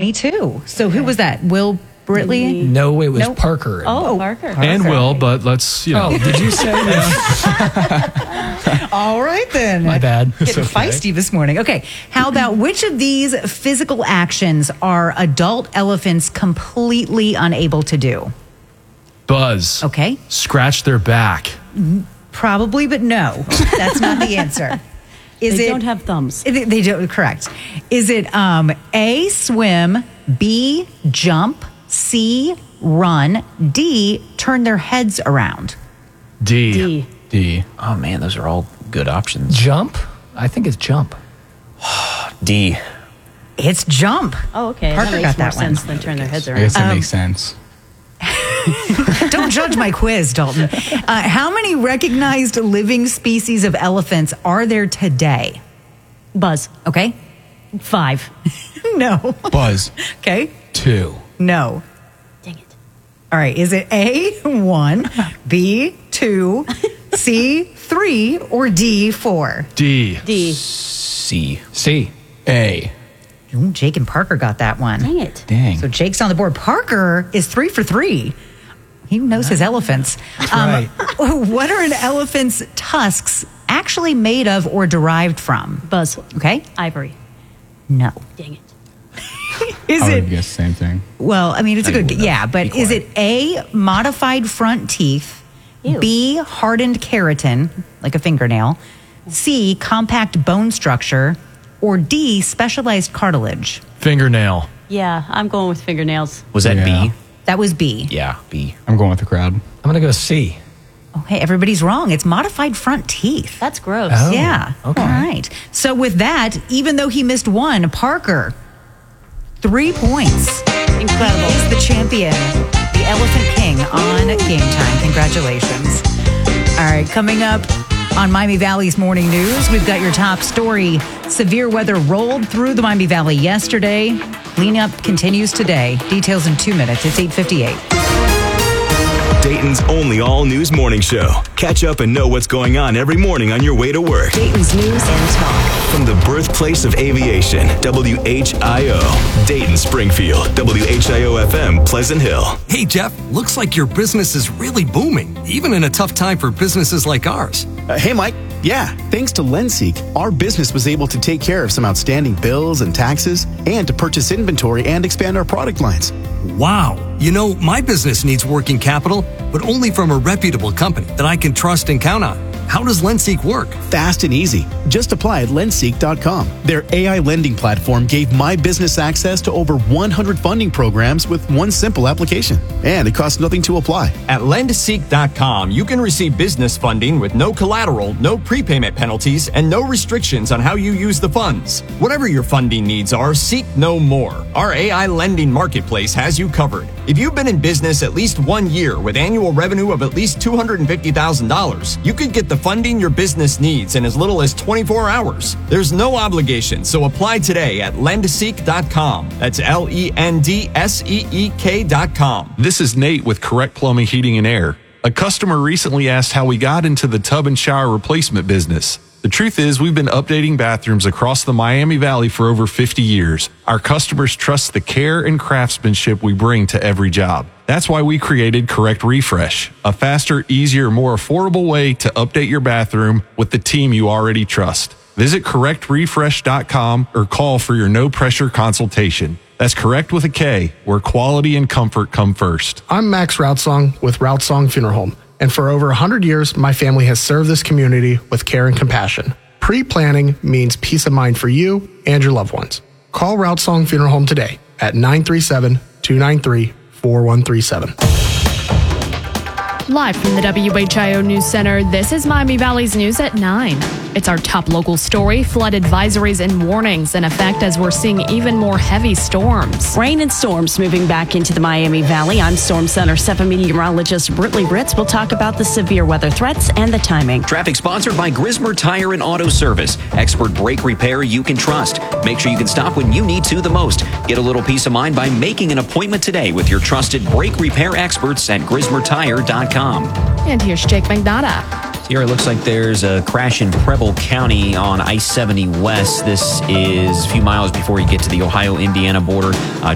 22. So who was that? Will Britley? No, it was Nope. Parker. Parker. And Will, but let's, Oh, did you say All right, then. My bad. Getting feisty this morning. Okay. How about which of these physical actions are adult elephants completely unable to do? Buzz. Okay. Scratch their back. Probably, but no. That's not the answer. They don't have thumbs. They don't, correct. Is it A, swim, B, jump, C, run, D, turn their heads around? D. D. Oh, man, those are all good options. Jump? I think it's jump. D. It's jump. Oh, okay. Parker that got makes that more one. sense than turn their heads I around. guess that makes sense. Don't judge my quiz, Dalton. How many recognized living species of elephants are there today? Buzz. Okay. 5. No. Buzz. Okay. 2. No. Dang it. All right. Is it A, 1, B, 2, C, 3, or D, 4? D. D. C. C. A. Ooh, Jake and Parker got that one. Dang it. Dang. So Jake's on the board. Parker is 3 for 3. He knows his elephants. right. What are an elephant's tusks actually made of or derived from? Buzz. Okay. Ivory. No. Dang it. Is I would it? guess the same thing. Well, I mean, it's a good. would know. Yeah, but Be is quiet. it A, modified front teeth? Ew. B, hardened keratin, like a fingernail? C, compact bone structure? Or D, specialized cartilage? Fingernail. Yeah, I'm going with fingernails. Was that Yeah. B? That was B. Yeah, B. I'm going with the crowd. I'm going to go C. Okay, everybody's wrong. It's modified front teeth. That's gross. Oh. Yeah. okay. All right. So with that, even though he missed one, Parker, 3 points. Incredible. He's the champion, the Elephant King on Game Time. Congratulations. All right, coming up on Miami Valley's Morning News, we've got your top story. Severe weather rolled through the Miami Valley yesterday. Cleanup continues today. Details in 2 minutes. It's 8:58. Dayton's only all-news morning show. Catch up and know what's going on every morning on your way to work. Dayton's News and Talk. From the birthplace of aviation, WHIO. Dayton, Springfield, WHIO-FM, Pleasant Hill. Hey, Jeff, looks like your business is really booming, even in a tough time for businesses like ours. Hey, Mike. Yeah, thanks to Lenseek, our business was able to take care of some outstanding bills and taxes and to purchase inventory and expand our product lines. Wow. You know, my business needs working capital, but only from a reputable company that I can trust and count on. How does Lenseek work? Fast and easy. Just apply at lenseek.com. Their AI lending platform gave my business access to over 100 funding programs with one simple application. And it costs nothing to apply. At lendseek.com, you can receive business funding with no collateral, no prepayment penalties, and no restrictions on how you use the funds. Whatever your funding needs are, seek no more. Our AI lending marketplace has you covered. If you've been in business at least 1 year with annual revenue of at least $250,000, you could get the funding your business needs in as little as 24 hours. There's no obligation, so apply today at lendseek.com. That's LENDSEEK.com. This is Nate with Correct Plumbing, Heating, and Air. A customer recently asked how we got into the tub and shower replacement business. The truth is, we've been updating bathrooms across the Miami Valley for over 50 years. Our customers trust the care and craftsmanship we bring to every job. That's why we created Correct Refresh, a faster, easier, more affordable way to update your bathroom with the team you already trust. Visit correctrefresh.com or call for your no-pressure consultation. That's Correct with a K, where quality and comfort come first. I'm Max Routsong with Routsong Funeral Home, and for over 100 years, my family has served this community with care and compassion. Pre-planning means peace of mind for you and your loved ones. Call Routsong Funeral Home today at 937-293-4137. Live from the WHIO News Center, this is Miami Valley's News at 9. It's our top local story. Flood advisories and warnings in effect as we're seeing even more heavy storms. Rain and storms moving back into the Miami Valley. I'm Storm Center 7 meteorologist Britley Ritz. We'll talk about the severe weather threats and the timing. Traffic sponsored by Grismer Tire and Auto Service. Expert brake repair you can trust. Make sure you can stop when you need to the most. Get a little peace of mind by making an appointment today with your trusted brake repair experts at GrismerTire.com. And here's Jake McDonough. Here it looks like there's a crash in Preble County on I-70 West. This is a few miles before you get to the Ohio-Indiana border.